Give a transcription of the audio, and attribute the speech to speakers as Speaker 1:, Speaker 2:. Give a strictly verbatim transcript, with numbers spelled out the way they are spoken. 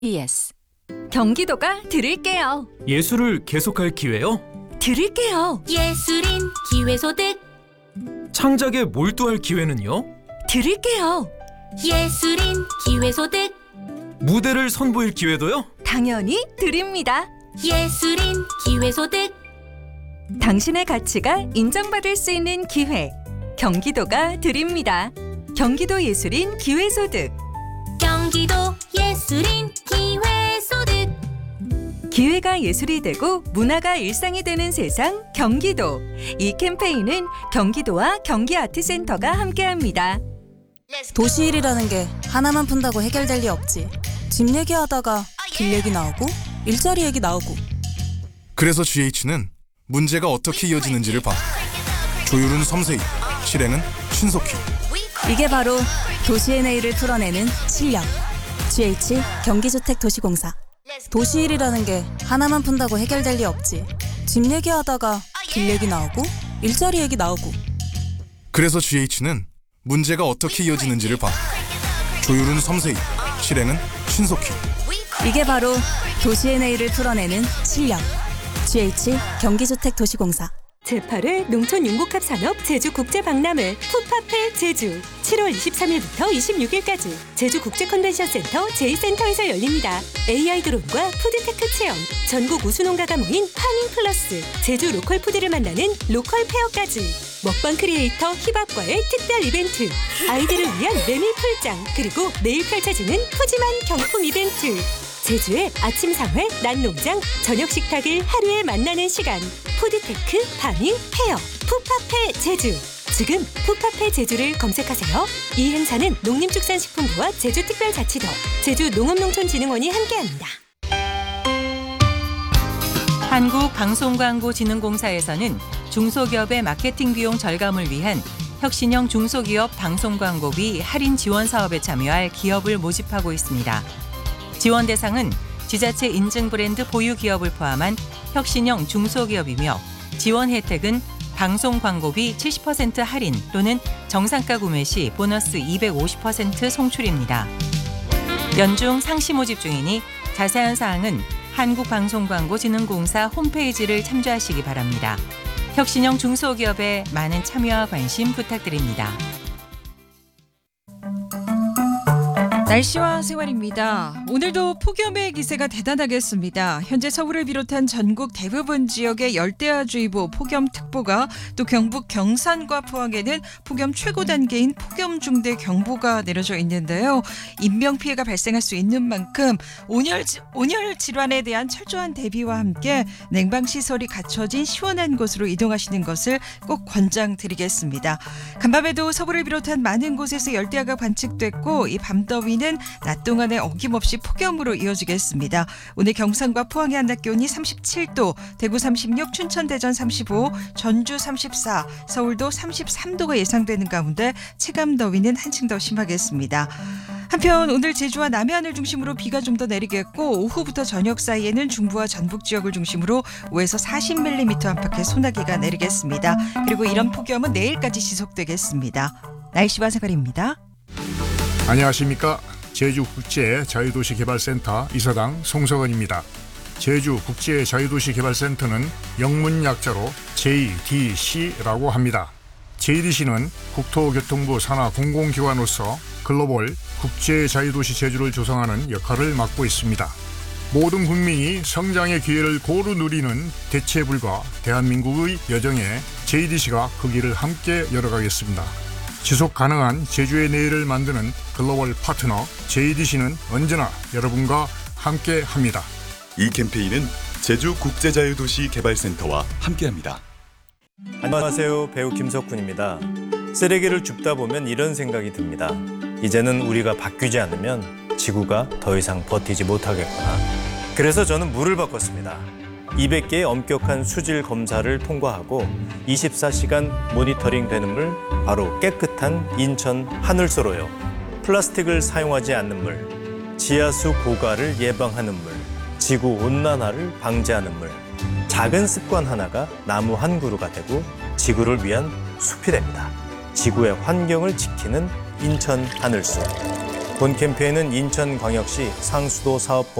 Speaker 1: 이에스. 경기도가 드릴게요.
Speaker 2: 예술을 계속할 기회요?
Speaker 1: 드릴게요.
Speaker 3: 예술인 기회소득
Speaker 2: 창작에 몰두할 기회는요?
Speaker 1: 드릴게요.
Speaker 3: 예술인 기회소득
Speaker 2: 무대를 선보일 기회도요?
Speaker 1: 당연히 드립니다.
Speaker 3: 예술인 기회소득
Speaker 1: 당신의 가치가 인정받을 수 있는 기회. 경기도가 드립니다. 경기도 예술인 기회소득.
Speaker 3: 경기도 예술인 기회소득
Speaker 1: 기회가 예술이 되고 문화가 일상이 되는 세상 경기도. 이 캠페인은 경기도와 경기아트센터가 함께합니다.
Speaker 4: 도시 일이라는 게 하나만 푼다고 해결될 리 없지. 집 얘기하다가 길 얘기 나오고 일자리 얘기 나오고.
Speaker 5: 그래서 지에이치는 문제가 어떻게 이어지는지를 봐. 조율은 섬세히, 실행은 신속히.
Speaker 4: 이게 바로 도시의 내일을 풀어내는 실력. 지에이치 경기주택도시공사. 도시 일이라는 게 하나만 푼다고 해결될 리 없지. 집 얘기하다가 길 얘기 나오고 일자리 얘기 나오고.
Speaker 5: 그래서 지에이치는 문제가 어떻게 이어지는지를 봐. 조율은 섬세히, 실행은 신속히.
Speaker 4: 이게 바로 도시의 내일을 풀어내는 실력. 지에이치 경기주택도시공사.
Speaker 1: 제팔 회 농촌융복합산업 제주국제박람회 풋파페 제주 칠월 이십삼일부터 이십육일까지 제주국제컨벤션센터 제이센터에서 열립니다. 에이아이 드론과 푸드테크 체험, 전국 우수농가가 모인 파밍 플러스, 제주 로컬 푸드를 만나는 로컬 페어까지, 먹방 크리에이터 힙합과의 특별 이벤트, 아이들을 위한 메밀 풀장, 그리고 내일 펼쳐지는 푸짐한 경품 이벤트. 제주의 아침 상회, 낮 농장, 저녁 식탁을 하루에 만나는 시간. 푸드테크, 파밍, 페어, 푸파페 제주. 지금 푸파페 제주를 검색하세요. 이 행사는 농림축산식품부와 제주특별자치도, 제주농업농촌진흥원이 함께합니다.
Speaker 6: 한국방송광고진흥공사에서는 중소기업의 마케팅 비용 절감을 위한 혁신형 중소기업 방송광고비 할인 지원 사업에 참여할 기업을 모집하고 있습니다. 지원 대상은 지자체 인증 브랜드 보유 기업을 포함한 혁신형 중소기업이며 지원 혜택은 방송 광고비 칠십 퍼센트 할인 또는 정상가 구매 시 보너스 이백오십 퍼센트 송출입니다. 연중 상시 모집 중이니 자세한 사항은 한국방송광고진흥공사 홈페이지를 참조하시기 바랍니다. 혁신형 중소기업에 많은 참여와 관심 부탁드립니다.
Speaker 7: 날씨와 생활입니다. 오늘도 폭염의 기세가 대단하겠습니다. 현재 서울을 비롯한 전국 대부분 지역에 열대야주의보, 폭염특보가, 또 경북 경산과 포항에는 폭염 최고 단계인 폭염중대경보가 내려져 있는데요. 인명피해가 발생할 수 있는 만큼 온열, 온열 질환에 대한 철저한 대비와 함께 냉방시설이 갖춰진 시원한 곳으로 이동하시는 것을 꼭 권장드리겠습니다. 간밤에도 서울을 비롯한 많은 곳에서 열대야가 관측됐고, 이 밤더위는 낮 동안에 어김없이 폭염으로 이어지겠습니다. 오늘 경산과 포항의 한낮 기온이 삼십칠 도, 대구 삼십육, 춘천 대전 삼십오, 전주 삼십사, 서울도 삼십삼 도가 예상되는 가운데 체감 더위는 한층 더 심하겠습니다. 한편 오늘 제주와 남해안을 중심으로 비가 좀 더 내리겠고, 오후부터 저녁 사이에는 중부와 전북 지역을 중심으로 오에서 사십 밀리미터 안팎의 소나기가 내리겠습니다. 그리고 이런 폭염은 내일까지 지속되겠습니다. 날씨와 생활입니다.
Speaker 8: 안녕하십니까. 제주국제자유도시개발센터 이사장 송석원입니다. 제주국제자유도시개발센터는 영문 약자로 제이디씨라고 합니다. 제이디씨는 국토교통부 산하 공공기관으로서 글로벌 국제자유도시 제주를 조성하는 역할을 맡고 있습니다. 모든 국민이 성장의 기회를 고루 누리는 대체불가 대한민국의 여정에 제이디씨가 그 길을 함께 열어가겠습니다. 지속 가능한 제주의 내일을 만드는 글로벌 파트너 제이디씨는 언제나 여러분과 함께합니다.
Speaker 9: 이 캠페인은 제주국제자유도시개발센터와 함께합니다.
Speaker 10: 안녕하세요. 배우 김석훈입니다. 쓰레기를 줍다 보면 이런 생각이 듭니다. 이제는 우리가 바뀌지 않으면 지구가 더 이상 버티지 못하겠구나. 그래서 저는 물을 바꿨습니다. 이백 개의 엄격한 수질 검사를 통과하고 이십사 시간 모니터링 되는 물, 바로 깨끗한 인천 하늘소로요. 플라스틱을 사용하지 않는 물, 지하수 고갈을 예방하는 물, 지구 온난화를 방지하는 물. 작은 습관 하나가 나무 한 그루가 되고 지구를 위한 숲이 됩니다. 지구의 환경을 지키는 인천 하늘소. 본 캠페인은 인천광역시 상수도 사업